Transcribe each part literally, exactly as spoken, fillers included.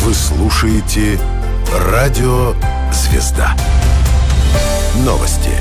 Вы слушаете Радио «Звезда». Новости.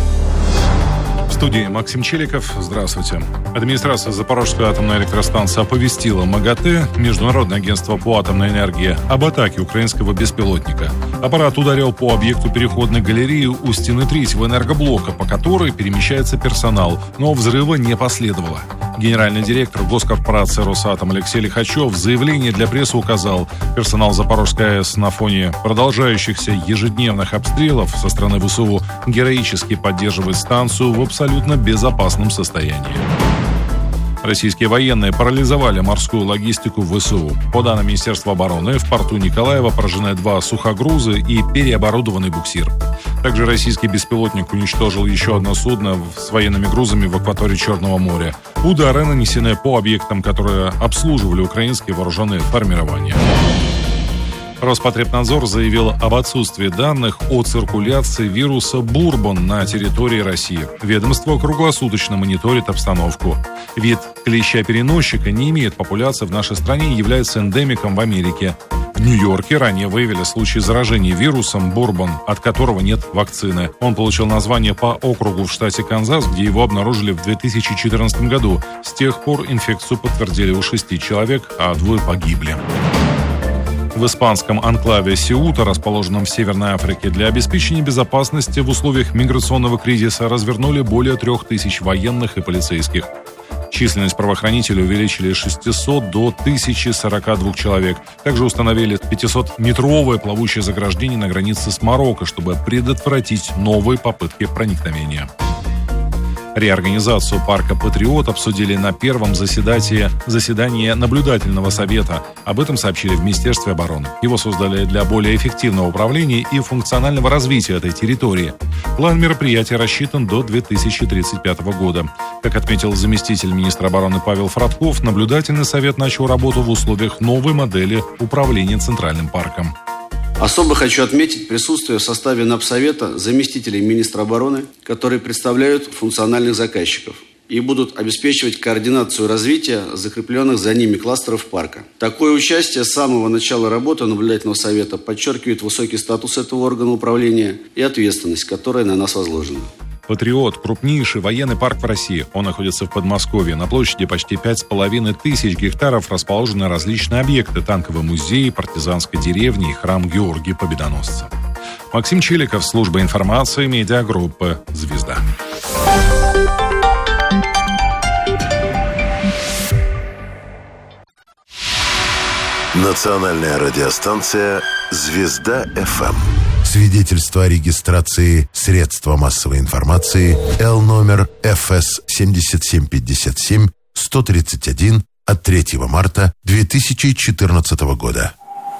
В студии Максим Челиков. Здравствуйте. Администрация Запорожской атомной электростанции оповестила МАГАТЭ, Международное агентство по атомной энергии, об атаке украинского беспилотника. Аппарат ударил по объекту переходной галереи у стены третьего энергоблока, по которой перемещается персонал, но взрыва не последовало. Генеральный директор госкорпорации «Росатом» Алексей Лихачев в заявлении для прессы указал, персонал Запорожской АЭС на фоне продолжающихся ежедневных обстрелов со стороны ВСУ героически поддерживает станцию в абсолютно безопасном состоянии. Российские военные парализовали морскую логистику ВСУ. По данным Министерства обороны, в порту Николаева поражены два сухогруза и переоборудованный буксир. Также российский беспилотник уничтожил еще одно судно с военными грузами в акватории Черного моря. Удары нанесены по объектам, которые обслуживали украинские вооруженные формирования. Роспотребнадзор заявил об отсутствии данных о циркуляции вируса бурбон на территории России. Ведомство круглосуточно мониторит обстановку. Вид клеща-переносчика не имеет популяции в нашей стране и является эндемиком в Америке. В Нью-Йорке ранее выявили случай заражения вирусом бурбон, от которого нет вакцины. Он получил название по округу в штате Канзас, где его обнаружили в две тысячи четырнадцатом году. С тех пор инфекцию подтвердили у шести человек, а двое погибли. В испанском анклаве Сеута, расположенном в Северной Африке, для обеспечения безопасности в условиях миграционного кризиса развернули более трех тысяч военных и полицейских. Численность правоохранителей увеличили с шестисот до тысячи сорока двух человек. Также установили пятисотметровое плавучее заграждение на границе с Марокко, чтобы предотвратить новые попытки проникновения. Реорганизацию парка «Патриот» обсудили на первом заседании, заседании наблюдательного совета. Об этом сообщили в Министерстве обороны. Его создали для более эффективного управления и функционального развития этой территории. План мероприятия рассчитан до две тысячи тридцать пятого года. Как отметил заместитель министра обороны Павел Фродков, наблюдательный совет начал работу в условиях новой модели управления Центральным парком. Особо хочу отметить присутствие в составе Напсовета заместителей министра обороны, которые представляют функциональных заказчиков и будут обеспечивать координацию развития закрепленных за ними кластеров парка. Такое участие с самого начала работы наблюдательного совета подчеркивает высокий статус этого органа управления и ответственность, которая на нас возложена. «Патриот» – крупнейший военный парк в России. Он находится в Подмосковье. На площади почти пять с половиной тысяч гектаров расположены различные объекты: танковый музей, партизанской деревни и храм Георгия Победоносца. Максим Челиков, служба информации, медиагруппы «Звезда». Национальная радиостанция «Звезда-ФМ». Свидетельство о регистрации средства массовой информации Л номер Ф С семь семь пять семь сто тридцать один от третьего марта две тысячи четырнадцатого года.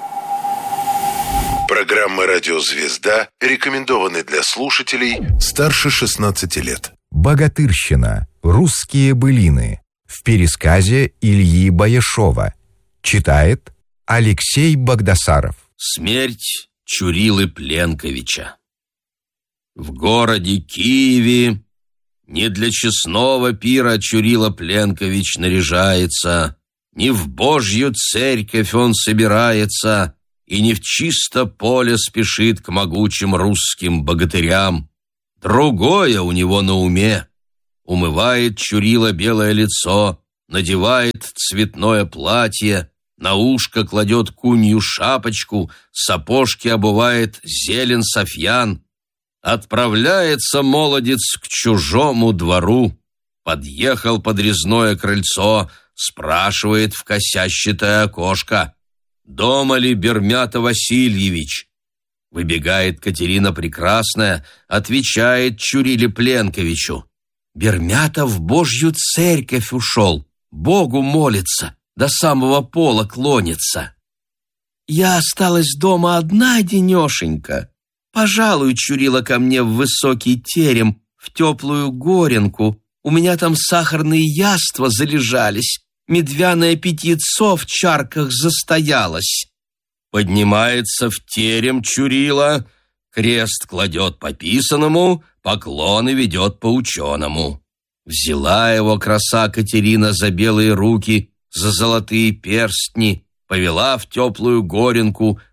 Программа «Радио Звезда» рекомендованы для слушателей старше шестнадцати лет. Богатырщина. Русские былины. В пересказе Ильи Баяшова. Читает Алексей Багдасаров. Смерть Чурилы Пленковича. В городе Киеве не для честного пира Чурила Пленкович наряжается, не в Божью церковь он собирается, и не в чисто поле спешит к могучим русским богатырям. Другое у него на уме. Умывает Чурила белое лицо, надевает цветное платье, на ушко кладет кунью шапочку, сапожки обувает зелен софьян. Отправляется молодец к чужому двору. Подъехал под резное крыльцо, спрашивает в косящатое окошко: «Дома ли Бермята Васильевич?» Выбегает Катерина Прекрасная, отвечает Чуриле Пленковичу: «Бермята в Божью церковь ушел, Богу молится, до самого пола клонится». «Я осталась дома одна денешенька. Пожалуй, Чурила, ко мне в высокий терем, в теплую горенку. У меня там сахарные яства залежались, медвяное питьецо в чарках застоялось». Поднимается в терем Чурила, крест кладет по писаному, поклоны ведет по ученому. Взяла его краса Катерина за белые руки, за золотые перстни, повела в теплую горенку,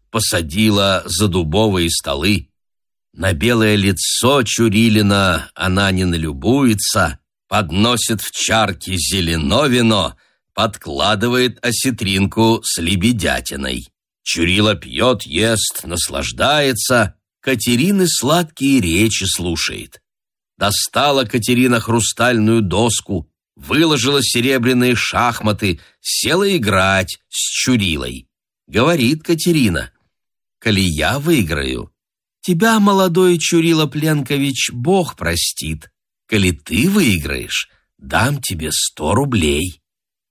посадила за дубовые столы. На белое лицо Чурилина она не налюбуется, подносит в чарке зелено вино, подкладывает осетринку с лебедятиной. Чурила пьет, ест, наслаждается, Катерины сладкие речи слушает. Достала Катерина хрустальную доску, выложила серебряные шахматы, села играть с Чурилой. Говорит Катерина: «Коли я выиграю, тебя, молодой Чурила Пленкович, Бог простит. Коли ты выиграешь, дам тебе сто рублей».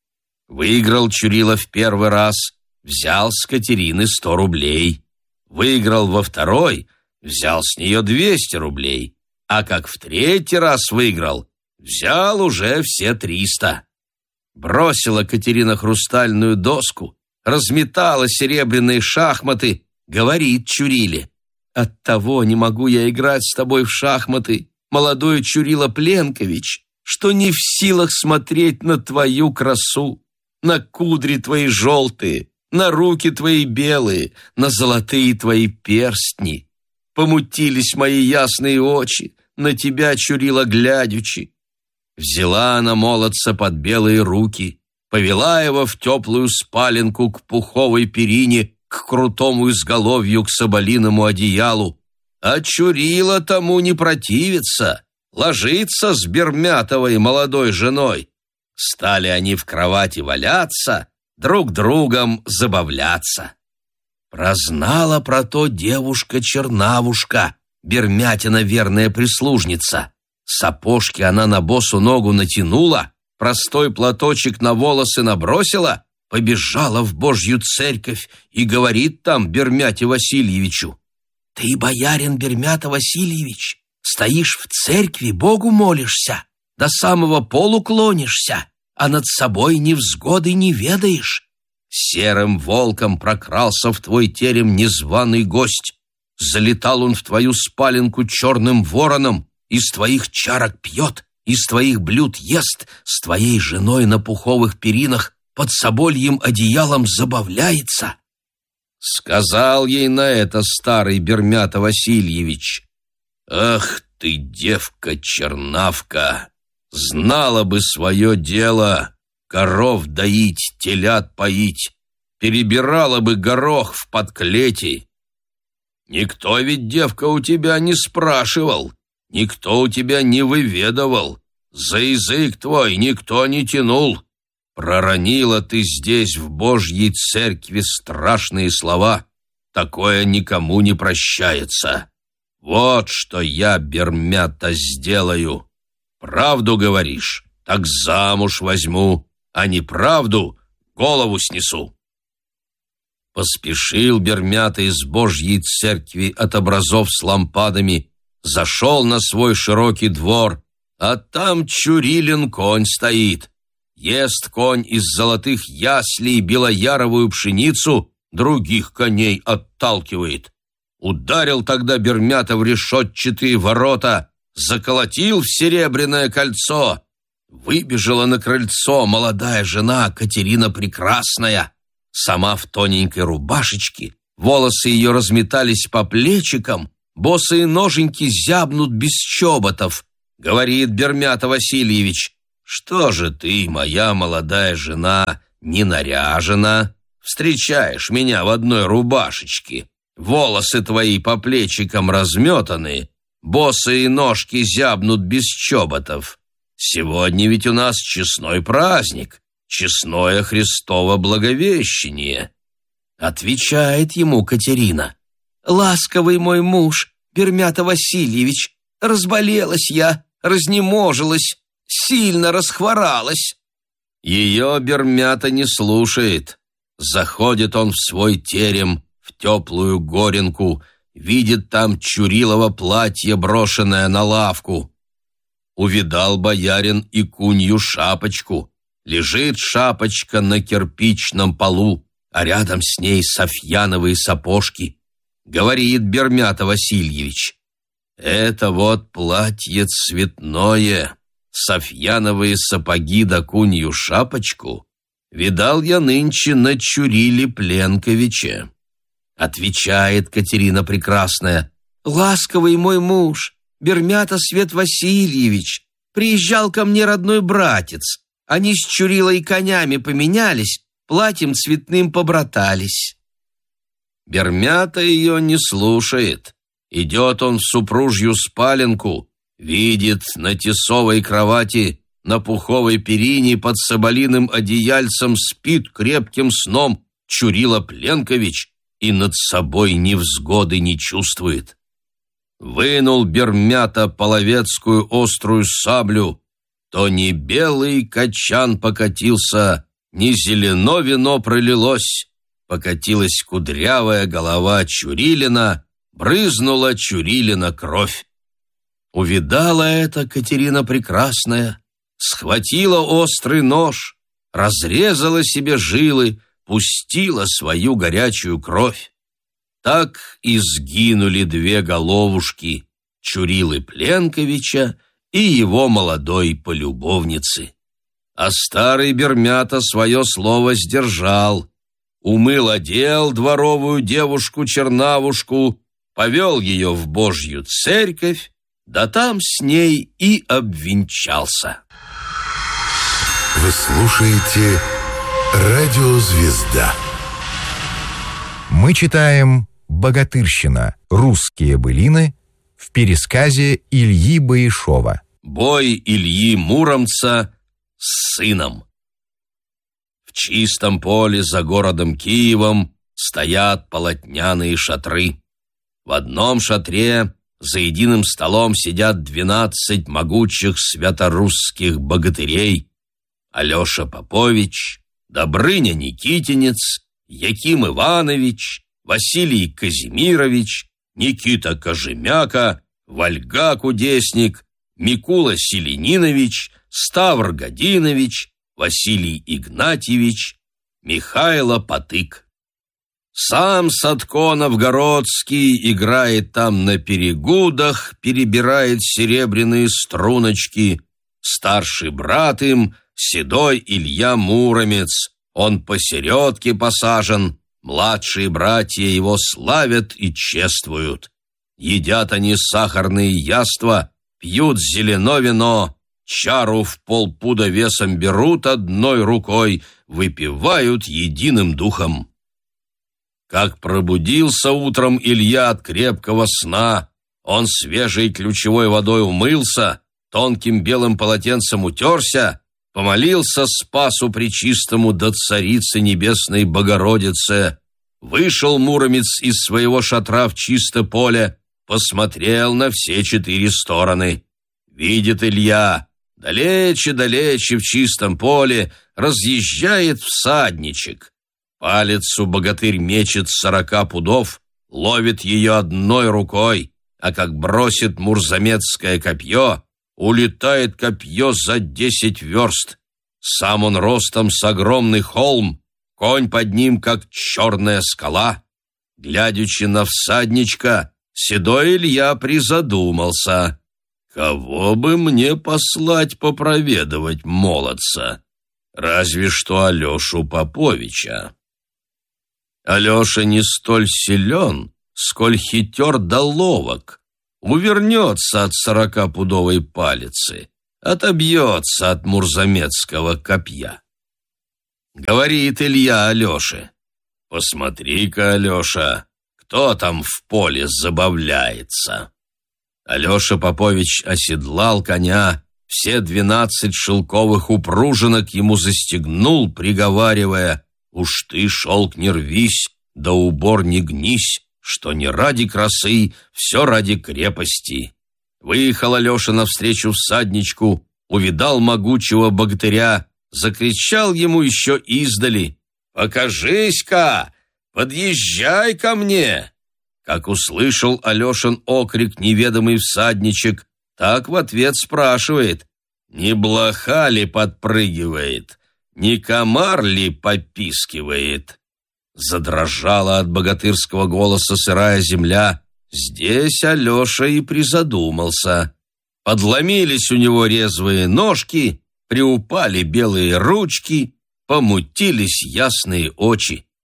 Выиграл Чурила в первый раз, взял с Катерины сто рублей. Выиграл во второй, взял с нее двести рублей. А как в третий раз выиграл, взял уже все триста. Бросила Катерина хрустальную доску, разметала серебряные шахматы, говорит Чуриле: «Оттого не могу я играть с тобой в шахматы, молодой Чурила Пленкович, что не в силах смотреть на твою красу, на кудри твои желтые, на руки твои белые, на золотые твои перстни. Помутились мои ясные очи, на тебя, Чурила, глядячи». Взяла она молодца под белые руки, повела его в теплую спаленку к пуховой перине, к крутому изголовью, к соболиному одеялу. А Чурила тому не противится, ложится с Бермятовой молодой женой. Стали они в кровати валяться, друг другом забавляться. Прознала про то девушка-чернавушка, Бермятина верная прислужница. Сапожки она на босу ногу натянула, простой платочек на волосы набросила, побежала в Божью церковь и говорит там Бермяте Васильевичу: «Ты, боярин Бермята Васильевич, стоишь в церкви, Богу молишься, до самого полу клонишься, а над собой невзгоды не ведаешь. Серым волком прокрался в твой терем незваный гость. Залетал он в твою спаленку черным вороном, из твоих чарок пьет, из твоих блюд ест, с твоей женой на пуховых перинах под собольем одеялом забавляется». Сказал ей на это старый Бермята Васильевич: «Ах ты, девка-чернавка, знала бы свое дело, коров доить, телят поить, перебирала бы горох в подклете. Никто ведь, девка, у тебя не спрашивал, никто у тебя не выведывал, за язык твой никто не тянул. Проронила ты здесь в Божьей церкви страшные слова, такое никому не прощается. Вот что я, Бермята, сделаю. Правду говоришь, так замуж возьму, а неправду голову снесу». Поспешил Бермята из Божьей церкви от образов с лампадами, зашел на свой широкий двор, а там Чурилин конь стоит. Ест конь из золотых яслей белояровую пшеницу, других коней отталкивает. Ударил тогда Бермята в решетчатые ворота, заколотил в серебряное кольцо. Выбежала на крыльцо молодая жена Катерина Прекрасная, сама в тоненькой рубашечке, волосы ее разметались по плечикам, босые ноженьки зябнут без чоботов. Говорит Бермята Васильевич: «Что же ты, моя молодая жена, не наряжена? Встречаешь меня в одной рубашечке, волосы твои по плечикам разметаны, босые ножки зябнут без чоботов. Сегодня ведь у нас честной праздник, честное Христово Благовещение». Отвечает ему Катерина: «Ласковый мой муж, Бермята Васильевич, разболелась я, разнеможилась, сильно расхворалась». Ее Бермята не слушает. Заходит он в свой терем, в теплую горенку, видит там Чурилово платье, брошенное на лавку. Увидал боярин и кунью шапочку. Лежит шапочка на кирпичном полу, а рядом с ней софьяновые сапожки. Говорит Бермята Васильевич: «Это вот платье цветное, софьяновые сапоги да кунью шапочку видал я нынче на Чуриле Пленковиче». Отвечает Катерина Прекрасная: «Ласковый мой муж, Бермята Свет Васильевич, приезжал ко мне родной братец. Они с Чурилой конями поменялись, платьем цветным побратались». Бермята ее не слушает. Идет он в супружью спаленку, видит на тесовой кровати, на пуховой перине под соболиным одеяльцем спит крепким сном Чурила Пленкович и над собой невзгоды не чувствует. Вынул Бермята половецкую острую саблю, то ни белый качан покатился, ни зелено вино пролилось, покатилась кудрявая голова Чурилина, брызнула Чурилина кровь. Увидала это Катерина Прекрасная, схватила острый нож, разрезала себе жилы, пустила свою горячую кровь. Так и сгинули две головушки Чурилы Пленковича и его молодой полюбовницы. А старый Бермята свое слово сдержал. Умыл одел дворовую девушку-чернавушку, повел ее в Божью церковь, да там с ней и обвенчался. Вы слушаете «Радио Звезда». Мы читаем «Богатырщина. Русские былины» в пересказе Ильи Баишова. Бой Ильи Муромца с сыном. В чистом поле за городом Киевом стоят полотняные шатры. В одном шатре за единым столом сидят двенадцать могучих святорусских богатырей: Алеша Попович, Добрыня Никитинец, Яким Иванович, Василий Казимирович, Никита Кожемяка, Вольга Кудесник, Микула Селенинович, Ставр Годинович, Василий Игнатьевич, Михайло Потык. Сам Садко Новгородский играет там на перегудах, перебирает серебряные струночки. Старший брат им — седой Илья Муромец, он посередке посажен, младшие братья его славят и чествуют. Едят они сахарные яства, пьют зелено вино, чару в полпуда весом берут одной рукой, выпивают единым духом. Как пробудился утром Илья от крепкого сна, он свежей ключевой водой умылся, тонким белым полотенцем утерся, помолился Спасу Пречистому да Царице Небесной Богородице. Вышел Муромец из своего шатра в чисто поле, посмотрел на все четыре стороны. Видит Илья, далече-далече в чистом поле разъезжает всадничек. Палец у богатырь мечет сорока пудов, ловит ее одной рукой, а как бросит мурзамецкое копье, улетает копье за десять верст. Сам он ростом с огромный холм, конь под ним, как черная скала. Глядячи на всадничка, седой Илья призадумался: кого бы мне послать попроведывать молодца? Разве что Алешу Поповича. Алеша не столь силен, сколь хитер да ловок. Увернется от сорокапудовой палицы, отобьется от мурзамецкого копья. Говорит Илья Алёше: «Посмотри-ка, Алёша, кто там в поле забавляется». Алеша Попович оседлал коня, все двенадцать шелковых упружинок ему застегнул, приговаривая: «Уж ты, шелк, не рвись, да убор не гнись, что не ради красы, все ради крепости». Выехал Алеша навстречу всадничку, увидал могучего богатыря, закричал ему еще издали: «Покажись-ка, подъезжай ко мне!» Как услышал Алешин окрик неведомый всадничек, так в ответ спрашивает: «Не блоха ли подпрыгивает, не комар ли попискивает?» Задрожала от богатырского голоса сырая земля. Здесь Алеша и призадумался. Подломились у него резвые ножки, приупали белые ручки, помутились ясные очи.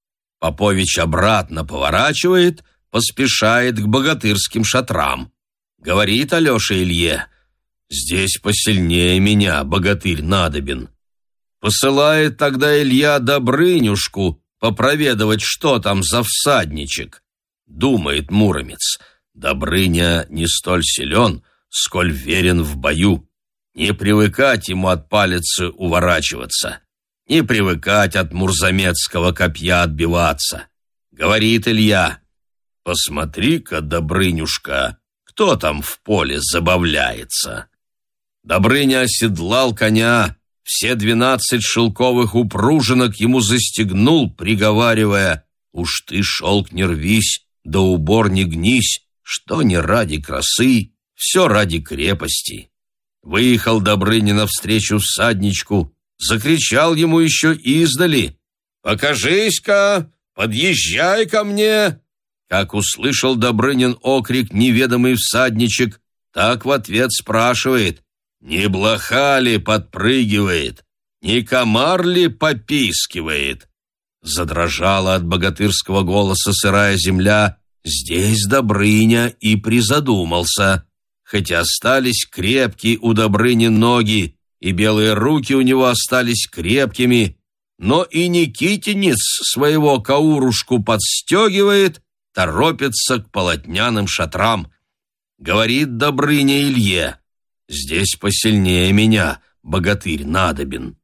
Попович обратно поворачивает, поспешает к богатырским шатрам. Говорит Алеша Илье: «Здесь посильнее меня богатырь надобен». Посылает тогда Илья Добрынюшку попроведывать, что там за всадничек. Думает муромец: Добрыня не столь силен, сколь верен в бою. Не привыкать ему от палицы уворачиваться, не привыкать от мурзамецкого копья отбиваться. Говорит Илья: «Посмотри-ка, Добрынюшка, кто там в поле забавляется». Добрыня оседлал коня, все двенадцать шелковых упружинок ему застегнул, приговаривая: «Уж ты, шелк, не рвись, да убор не гнись, что не ради красы, все ради крепости». Выехал Добрыня навстречу всадничку, закричал ему еще издали: «Покажись-ка, подъезжай ко мне!» Как услышал Добрынин окрик неведомый всадничек, так в ответ спрашивает: «Не блоха ли подпрыгивает? Не комар ли попискивает?» Задрожала от богатырского голоса сырая земля. Здесь Добрыня и призадумался. Хотя остались крепкие у Добрыни ноги, и белые руки у него остались крепкими, но и Никитинец своего каурушку подстегивает, торопится к полотняным шатрам. Говорит Добрыня Илье: «Здесь посильнее меня богатырь надобен».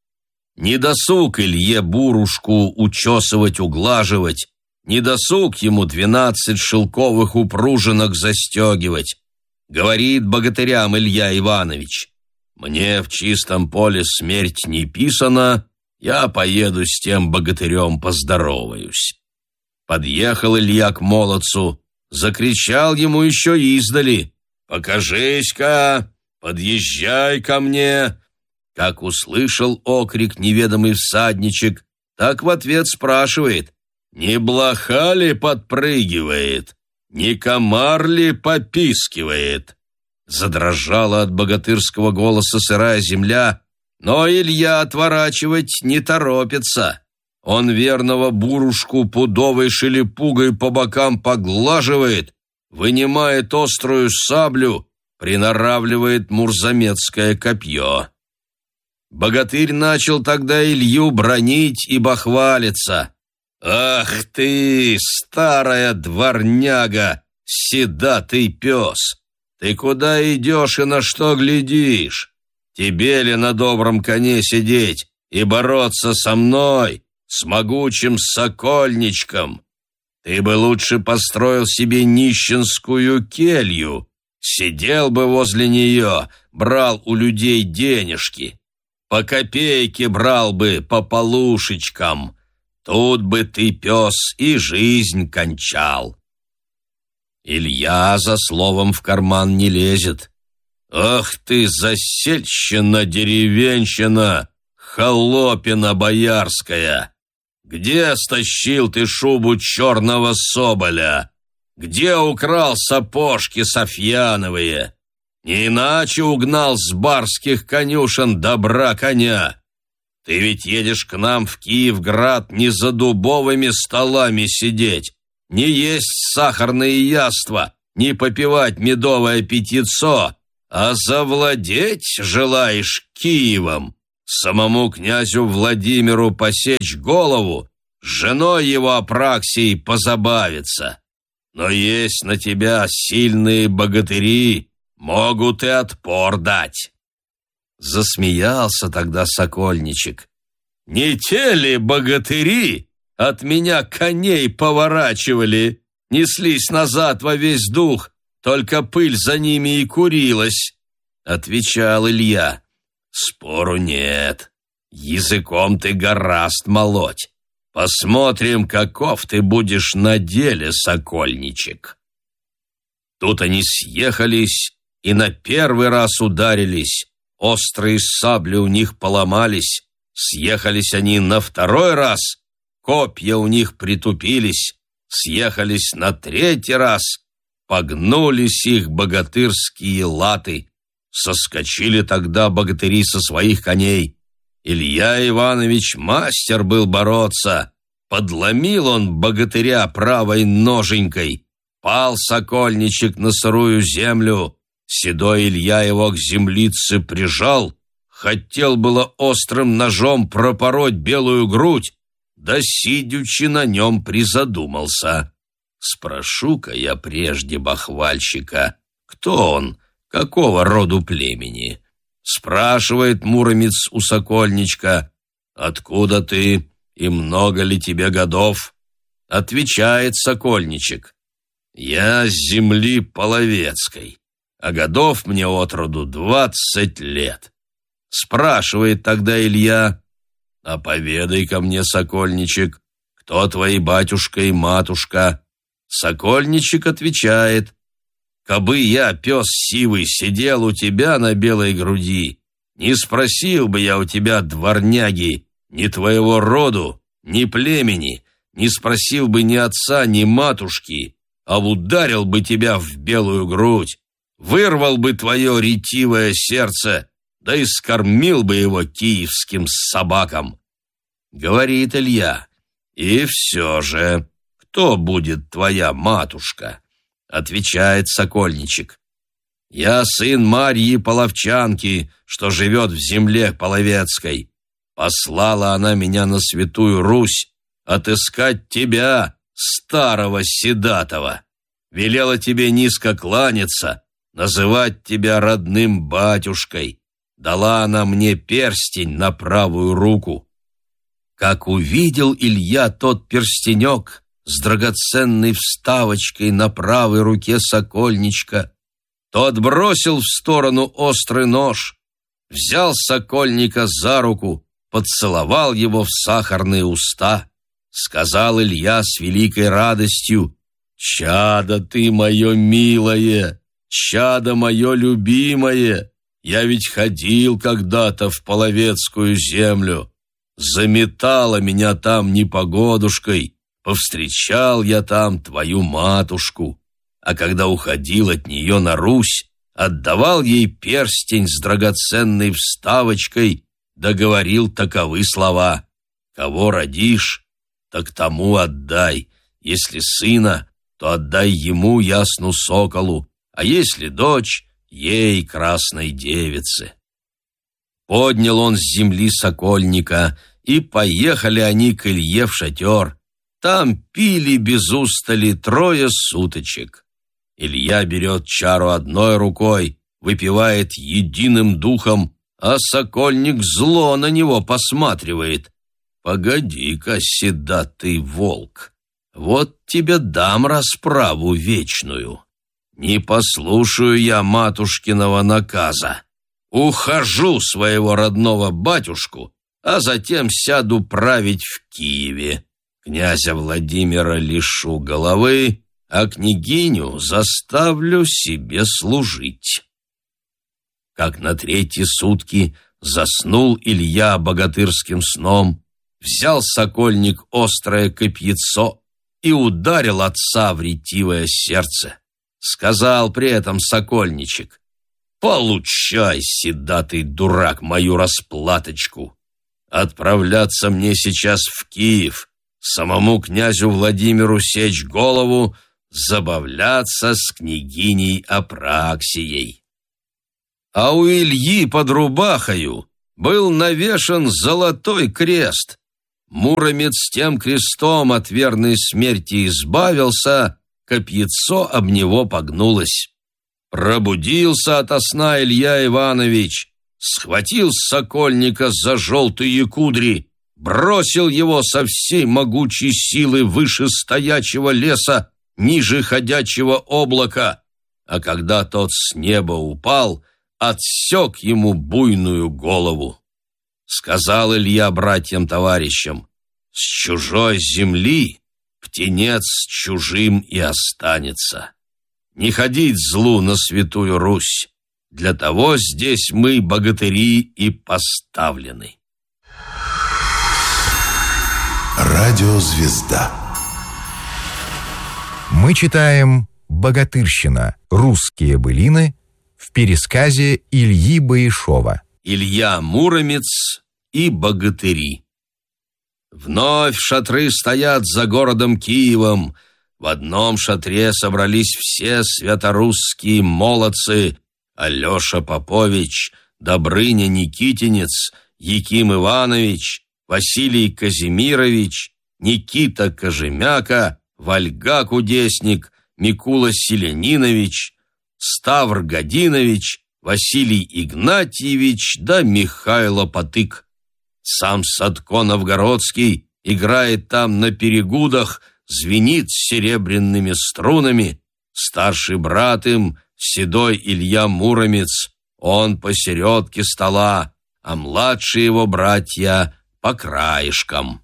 Не досуг Илье бурушку учесывать, углаживать, не досуг ему двенадцать шелковых упружинок застегивать. Говорит богатырям Илья Иванович: «Мне в чистом поле смерть не писана, я поеду с тем богатырем поздороваюсь». Подъехал Илья к молодцу, закричал ему еще издали: «Покажись-ка, подъезжай ко мне!» Как услышал окрик неведомый всадничек, так в ответ спрашивает: «Не блоха ли подпрыгивает? Не комар ли попискивает?» Задрожала от богатырского голоса сырая земля, но Илья отворачивать не торопится. Он верного бурушку пудовой шелепугой по бокам поглаживает, вынимает острую саблю, приноравливает мурзамецкое копье. Богатырь начал тогда Илью бранить и бахвалиться: «Ах ты, старая дворняга, седатый пес! Ты куда идешь и на что глядишь? Тебе ли на добром коне сидеть и бороться со мной, с могучим сокольничком? Ты бы лучше построил себе нищенскую келью, сидел бы возле нее, брал у людей денежки, по копейке брал бы по полушечкам. Тут бы ты, пес, и жизнь кончал». Илья за словом в карман не лезет. «Ах ты, засельщина, деревенщина, холопина боярская! Где стащил ты шубу черного соболя? Где украл сапожки софьяновые? Не иначе угнал с барских конюшен добра коня. Ты ведь едешь к нам в Киевград не за дубовыми столами сидеть, не есть сахарные яства, не попивать медовое питьецо, а завладеть желаешь Киевом, самому князю Владимиру посечь голову, с женой его Апраксией позабавиться. Но есть на тебя сильные богатыри, могут и отпор дать». Засмеялся тогда сокольничек: «Не те ли богатыри от меня коней поворачивали, неслись назад во весь дух, только пыль за ними и курилась?» Отвечал Илья: «Спору нет, языком ты гораст молоть. Посмотрим, каков ты будешь на деле, сокольничек». Тут они съехались и на первый раз ударились. Острые сабли у них поломались. Съехались они на второй раз. Копья у них притупились. Съехались на третий раз. Погнулись их богатырские латы. Соскочили тогда богатыри со своих коней. Илья Иванович мастер был бороться. Подломил он богатыря правой ноженькой. Пал сокольничек на сырую землю. Седой Илья его к землице прижал. Хотел было острым ножом пропороть белую грудь, да сидячи на нем призадумался. Спрошу-ка я прежде бахвальщика, кто он, какого роду племени? Спрашивает муромец у сокольничка: откуда ты и много ли тебе годов? Отвечает сокольничек: я с земли половецкой, а годов мне от роду двадцать лет. Спрашивает тогда Илья: а поведай-ка мне, сокольничек, кто твои батюшка и матушка? Сокольничек отвечает: кабы я, пес сивый, сидел у тебя на белой груди, не спросил бы я у тебя, дворняги, ни твоего роду, ни племени, не спросил бы ни отца, ни матушки, а ударил бы тебя в белую грудь, вырвал бы твое ретивое сердце, да и скормил бы его киевским собакам. Говорит Илья: и все же, кто будет твоя матушка? Отвечает сокольничек: я сын Марьи Половчанки, что живет в земле половецкой. Послала она меня на Святую Русь отыскать тебя, старого седатого. Велела тебе низко кланяться, называть тебя родным батюшкой. Дала она мне перстень на правую руку. Как увидел Илья тот перстенек с драгоценной вставочкой на правой руке сокольничка, то отбросил в сторону острый нож, взял сокольника за руку, поцеловал его в сахарные уста. Сказал Илья с великой радостью: «Чадо ты мое милое, чадо мое любимое, я ведь ходил когда-то в половецкую землю, заметала меня там непогодушкой, повстречал я там твою матушку, а когда уходил от нее на Русь, отдавал ей перстень с драгоценной вставочкой, да говорил таковы слова: кого родишь, так тому отдай, если сына, то отдай ему, ясну соколу, а если дочь, ей, красной девице». Поднял он с земли сокольника, и поехали они к Илье в шатер. Там пили без устали трое суточек. Илья берет чару одной рукой, выпивает единым духом, а сокольник зло на него посматривает. «Погоди-ка, седатый волк, вот тебе дам расправу вечную. Не послушаю я матушкиного наказа. Ухожу своего родного батюшку, а затем сяду править в Киеве. Князя Владимира лишу головы, а княгиню заставлю себе служить». Как на третьи сутки заснул Илья богатырским сном, взял сокольник острое копьецо и ударил отца в ретивое сердце. Сказал при этом сокольничек: «Получай, седатый дурак, мою расплаточку. Отправляться мне сейчас в Киев, самому князю Владимиру сечь голову, забавляться с княгиней Апраксией». А у Ильи под рубахою был навешан золотой крест. Муромец тем крестом от верной смерти избавился, копьецо об него погнулось. Пробудился ото сна Илья Иванович, схватил сокольника за желтые кудри, бросил его со всей могучей силы выше стоячего леса, ниже ходячего облака, а когда тот с неба упал, отсек ему буйную голову. Сказал Илья братьям-товарищам: «С чужой земли птенец чужим и останется. Не ходить злу на Святую Русь. Для того здесь мы, богатыри, и поставлены». Радиозвезда. Мы читаем «Богатырщина. Русские былины» в пересказе Ильи Баишова. Илья Муромец и богатыри. Вновь шатры стоят за городом Киевом. В одном шатре собрались все святорусские молодцы: Алеша Попович, Добрыня Никитинец, Яким Иванович, Василий Казимирович, Никита Кожемяка, Вольга Кудесник, Микула Селенинович, Ставр Годинович, Василий Игнатьевич да Михайло Потык. Сам Садко Новгородский играет там на перегудах, звенит серебряными струнами. Старший брат им — седой Илья Муромец, он посередке стола, а младшие его братья по краешкам.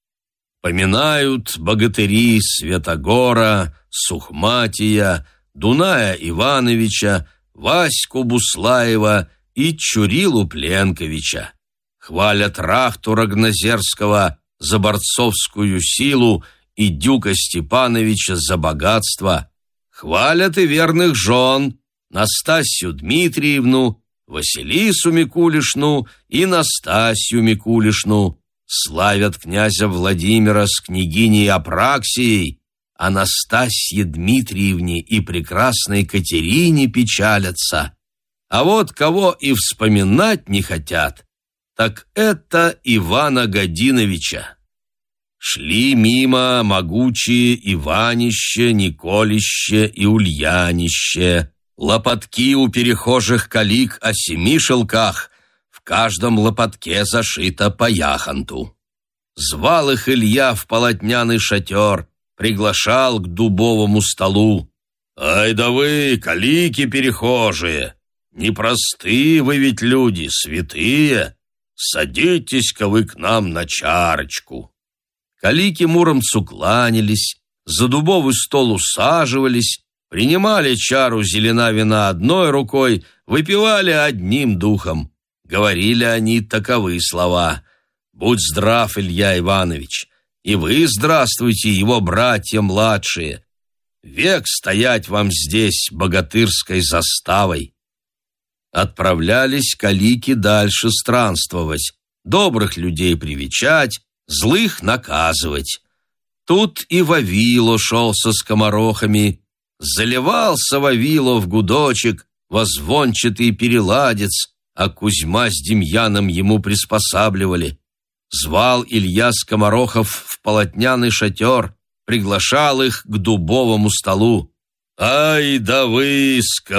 Поминают богатыри Святогора, Сухматия, Дуная Ивановича, Ваську Буслаева и Чурилу Пленковича. Хвалят Рахту Рогнозерского за борцовскую силу и Дюка Степановича за богатство. Хвалят и верных жен Настасью Дмитриевну, Василису Микулишну и Настасью Микулишну. Славят князя Владимира с княгиней Апраксией, а Настасье Дмитриевне и прекрасной Катерине печалятся. А вот кого и вспоминать не хотят, так это Ивана Годиновича. Шли мимо могучие Иванище, Николище и Ульянище, лопатки у перехожих калик о семи шелках, в каждом лопатке зашито по яхонту. Звал их Илья в полотняный шатер, приглашал к дубовому столу. «Ай да вы, калики перехожие! Непростые вы ведь люди, святые! Садитесь-ка вы к нам на чарочку!» Калики Муромцу кланялись, за дубовый стол усаживались, принимали чару зелена вина одной рукой, выпивали одним духом. Говорили они таковы слова: «Будь здрав, Илья Иванович, и вы здравствуйте, его братья младшие. Век стоять вам здесь богатырской заставой». Отправлялись калики дальше странствовать, добрых людей привечать, злых наказывать. Тут и Вавило шел со скоморохами. Заливался Вавило в гудочек, во звончатый переладец, а Кузьма с Демьяном ему приспосабливали. Звал Илья скоморохов в полотняный шатер, приглашал их к дубовому столу. «Ай да вы,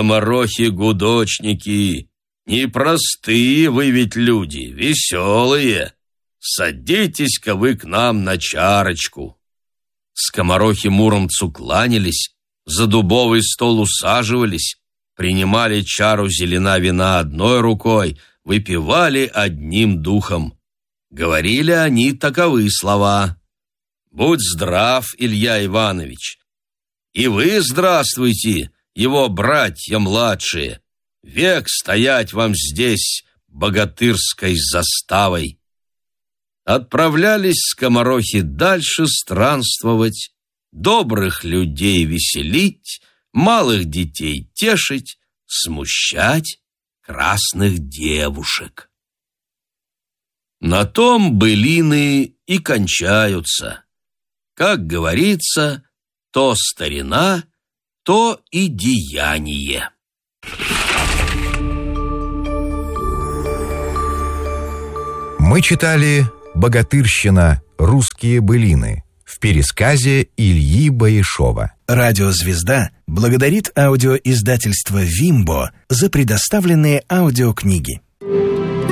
скоморохи-гудочники! Непростые вы ведь люди, веселые! Садитесь-ка вы к нам на чарочку!» Скоморохи Муромцу кланялись, за дубовый стол усаживались, принимали чару зелена вина одной рукой, выпивали одним духом. Говорили они таковы слова: «Будь здрав, Илья Иванович, и вы здравствуйте, его братья младшие, век стоять вам здесь богатырской заставой». Отправлялись скоморохи дальше странствовать, добрых людей веселить, малых детей тешить, смущать красных девушек. На том былины и кончаются. Как говорится, то старина, то и деяние. Мы читали «Богатырщина. Русские былины» в пересказе Ильи Баишова. Радиозвезда благодарит аудиоиздательство «Вимбо» за предоставленные аудиокниги.